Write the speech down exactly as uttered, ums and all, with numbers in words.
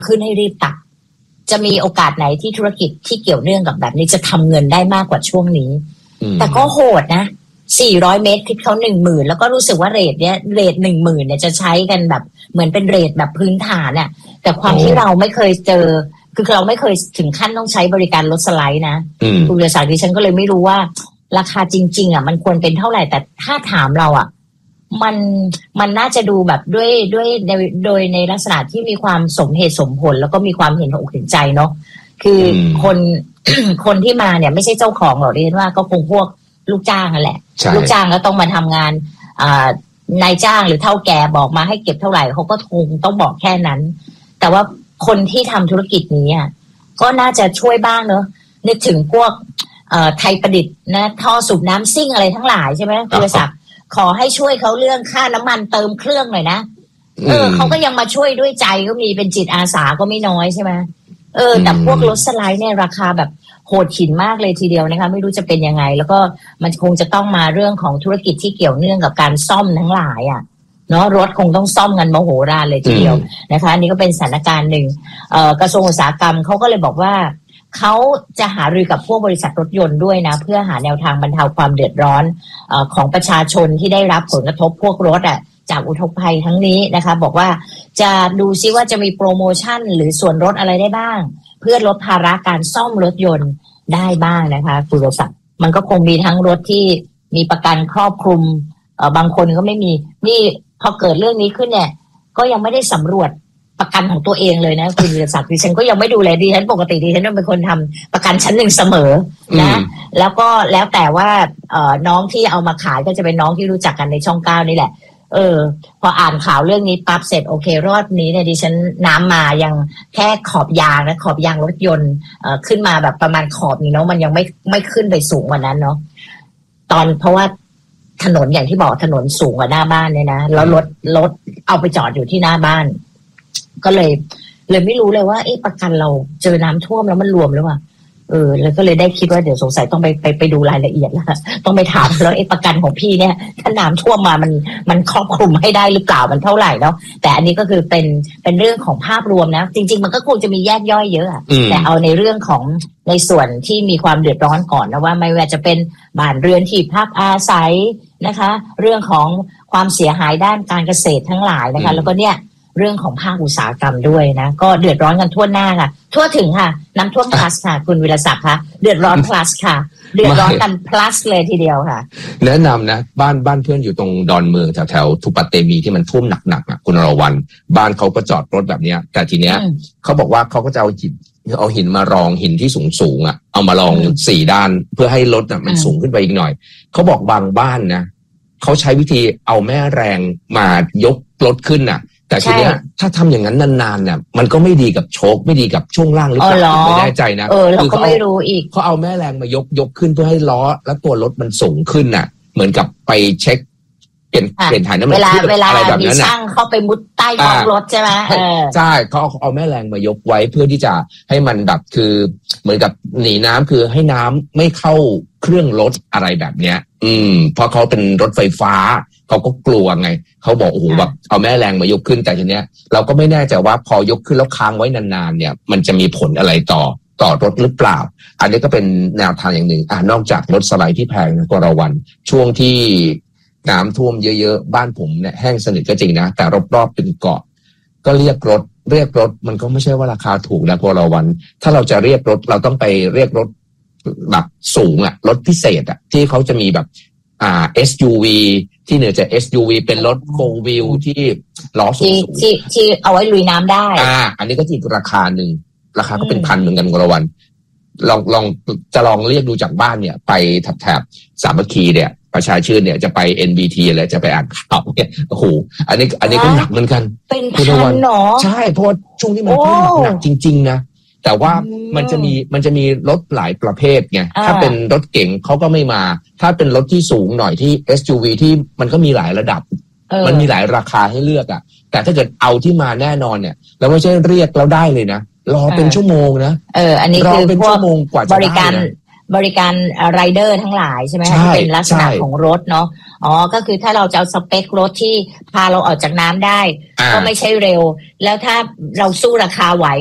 ขึ้นให้รีบตัดจะมีโอกาสไหนที่ธุรกิจที่เกี่ยวเนื่องกับแบบนี้จะทำเงินได้มากกว่าช่วงนี้แต่ก็โหดนะสี่ร้อยเมตรคิดเขา หนึ่งหมื่น แล้วก็รู้สึกว่าเรทเนี้ยเรท หนึ่งหมื่น เนี่ยจะใช้กันแบบเหมือนเป็นเรทแบบพื้นฐานน่ะแต่ความที่เราไม่เคยเจอคือเราไม่เคยถึงขั้นต้องใช้บริการรถสไลด์นะคุณวิทยาศักดิ์ดิฉันก็เลยไม่รู้ว่าราคาจริงๆอ่ะมันควรเป็นเท่าไหร่แต่ถ้าถามเราอ่ะมันมันน่าจะดูแบบด้วยด้วยโดยในลักษณะที่มีความสมเหตุสมผลแล้วก็มีความเห็นอกเห็นใจเนาะคือคน คนที่มาเนี่ยไม่ใช่เจ้าของหรอกดิฉันว่าก็คงพวกลูกจ้างนั่นแหละลูกจ้างก็ต้องมาทำงานอ่านายจ้างหรือเท่าแก่บอกมาให้เก็บเท่าไหร่เขาก็คงต้องบอกแค่นั้นแต่ว่าคนที่ทำธุรกิจนี้อ่ะก็น่าจะช่วยบ้างเนอะนึกถึงพวกเอ่อไทยประดิษฐ์นะท่อสูบน้ำซิ่งอะไรทั้งหลายใช่ไหมคุณศักดิ์ขอให้ช่วยเขาเรื่องค่าน้ำมันเติมเครื่องหน่อยนะเออเขาก็ยังมาช่วยด้วยใจก็มีเป็นจิตอาสาก็ไม่น้อยใช่ไหมเออแต่พวกรถสไลด์เนี่ยราคาแบบโหดหินมากเลยทีเดียวนะคะไม่รู้จะเป็นยังไงแล้วก็มันคงจะต้องมาเรื่องของธุรกิจที่เกี่ยวเนื่องกับการซ่อมทั้งหลายอ่ะเนาะรถคงต้องซ่อมกันมโหฬารเลยทีเดียวนะคะอันนี้ก็เป็นสถานการณ์หนึ่งเอ่อกระทรวงอุตสาหกรรมเขาก็เลยบอกว่าเขาจะหารือกับพวกบริษัทรถยนต์ด้วยนะเพื่อหาแนวทางบรรเทาความเดือดร้อนเอ่อของประชาชนที่ได้รับผลกระทบพวกรถอ่ะจากอุทกภัยทั้งนี้นะคะบอกว่าจะดูซิว่าจะมีโปรโมชั่นหรือส่วนลดอะไรได้บ้างเพื่อลดภาระการซ่อมรถยนต์ได้บ้างนะคะคุณรศักดิ์มันก็คงมีทั้งรถที่มีประกันครอบคลุมเอ่อบางคนก็ไม่มีนี่พอเกิดเรื่องนี้ขึ้นเนี่ยก็ยังไม่ได้สำรวจประกันของตัวเองเลยนะคุณวิรศักดิ์ดิฉันก็ยังไม่ดูเลยดิฉันปกติดิฉันเป็นคนทำประกันชั้นหนึ่งเสมอนะแล้วก็แล้วแต่ว่าเอ่อน้องที่เอามาขายก็จะเป็นน้องที่รู้จักกันในช่องเก้านี่แหละเออพออ่านข่าวเรื่องนี้ปั๊บเสร็จโอเครอบนี้เนี่ยดิฉันน้ำมายังแค่ขอบยางนะขอบยางรถยนต์เอ่อขึ้นมาแบบประมาณขอบนี้เนาะมันยังไม่ไม่ขึ้นไปสูงกว่านั้นเนาะตอนเพราะว่าถนนอย่างที่บอกถนนสูงกว่าหน้าบ้านเนี่ยนะแล้วรถรถเอาไปจอดอยู่ที่หน้าบ้านก็เลยเลยไม่รู้เลยว่าเอ๊ะประกันเราเจอน้ำท่วมแล้วมันรวมหรือเปล่าเออแล้วก็เลยได้คิดว่าเดี๋ยวสงสัยต้องไปไปไปดูรายละเอียดแล้วต้องไปถามแล้วเอ๊ะประกันของพี่เนี่ยถ้าน้ำท่วมมามันมันครอบคลุมให้ได้หรือเปล่ามันเท่าไหร่เนาะแต่อันนี้ก็คือเป็นเป็นเรื่องของภาพรวมนะจริงๆมันก็คงจะมีแยกย่อยเยอะแต่เอาในเรื่องของในส่วนที่มีความเดือดร้อนก่อนนะว่าไม่ว่าจะเป็นบ้านเรือนที่พักอาศัยนะคะเรื่องของความเสียหายด้านการเกษตรทั้งหลายนะคะแล้วก็เนี่ยเรื่องของภาคอุตสาหกรรมด้วยนะก็เดือดร้อนกันทั่วหน้าค่ะทั่วถึงค่ะน้ำท่วม plus ค่ะคุณวิรศักดิ์ค่ะเดือดร้อน plus ค่ะเดือดร้อนกัน plus เลยทีเดียวค่ะแนะนำนะบ้านบ้านเพื่อนอยู่ตรงดอนเมืองแถวแถวทุปัตเตมีที่มันท่วมหนักๆอ่ะคุณอรวรรณบ้านเขาก็จอดรถแบบเนี้ยแต่ทีเนี้ยเขาบอกว่าเขาก็จะเอาหินเอาหินมารองหินที่สูงสูงอ่ะเอามารองสี่ด้านเพื่อให้รถอ่ะมันสูงขึ้นไปอีกหน่อยเขาบอกบางบ้านนะเขาใช้วิธีเอาแม่แรงมายกรถขึ้นน่ะแต่ทีเนี้ยถ้าทำอย่างนั้นนานๆเนี่ยมันก็ไม่ดีกับโชคไม่ดีกับช่วงล่างหรือเปล่าไม่แน่ใจนะเออเราก็ไม่รู้อีกเขาเอาแม่แรงมายกยกขึ้นเพื่อให้ล้อและตัวรถมันสูงขึ้นน่ะเหมือนกับไปเช็คเปลี่ยนเปลี่ยนถ่ายน้ำมันเวลาเวลามีช่างเข้าไปมุดใต้ท้องรถใช่ไหมใช่เขาเอาเอาแม่แรงมายกไว้เพื่อที่จะให้มันแบบคือเหมือนกับหนีน้ำคือให้น้ำไม่เข้าเครื่องรถอะไรแบบเนี้ยอืมเพราะเขาเป็นรถไฟฟ้าเขาก็กลัวไงเขาบอกโอ้โหแบบเอาแม่แรงมายกขึ้นแต่ทีเนี้ยเราก็ไม่แน่ใจว่าพอยกขึ้นแล้วค้างไว้นานๆเนี่ยมันจะมีผลอะไรต่อต่อรถหรือเปล่าอันนี้ก็เป็นแนวทางอย่างหนึ่งอ่ะนอกจากรถสไลด์ที่แพงนะกว่าวันช่วงที่น้ำท่วมเยอะๆบ้านผมเนี่ยแห้งสนิทก็จริงนะแต่รอบๆเป็นเกาะก็เรียกรถเรียกรถมันก็ไม่ใช่ว่าราคาถูกนะกว่าวันถ้าเราจะเรียกรถเราต้องไปเรียกรถแบบสูงอะรถพิเศษอะที่เขาจะมีแบบอ่า เอส ยู วี ที่เหนือจาก เอส ยู วี เป็นรถ four wheel ที่ล้อสูงๆที่ที่เอาไว้ลุยน้ำได้อ่าอันนี้ก็อีกราคาหนึ่งราคาก็เป็นพันเหมือนกันกว่าวันลองลองจะลองเรียกดูจากบ้านเนี่ยไปแถบสามัคคีเนี่ยประชาชื่นเนี่ยจะไป เอ็น บี ที แล้วจะไปอ่านข่าวเนี่ยโอ้โหอันนี้อันนี้ก็หนักเหมือนกันเป็นพันเนาะใช่เพราะช่วงที่มันท่วมหนักจริงๆนะแต่ว่ามันจะมีมันจะมีรถหลายประเภทไงถ้าเป็นรถเก๋งเขาก็ไม่มาถ้าเป็นรถที่สูงหน่อยที่ เอส ยู วี ที่มันก็มีหลายระดับมันมีหลายราคาให้เลือกอ่ะแต่ถ้าเกิดเอาที่มาแน่นอนเนี่ยเราไม่ใช่เรียกแล้วได้เลยนะรอเป็นชั่วโมงนะเอออันนี้คือพวกบริการบริการไรเดอร์ทั้งหลายใช่ไหมที่เป็นลักษณะของรถเนาะอ๋อก็คือถ้าเราจะเอาสเปครถที่พาเราออกจากน้ำได้ก็ไม่ใช่เร็วแล้วถ้าเราสู้ราคาไหว